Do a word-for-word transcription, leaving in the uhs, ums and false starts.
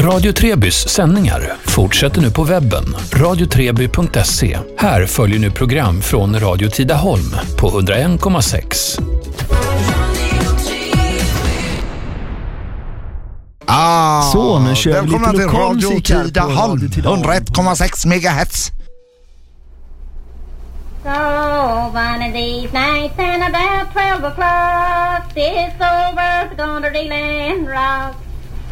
Radio Trebys sändningar fortsätter nu på webben radio treby punkt se. Här följer nu program från Radio Tidaholm på hundra en komma sex. Ah, så, nu kör vi lite till lokal Radio musik här på Tidaholm, Radio Tidaholm. hundra ett komma sex megahertz. So one of these nights and about twelve o'clock, this old world's gonna reel and rock.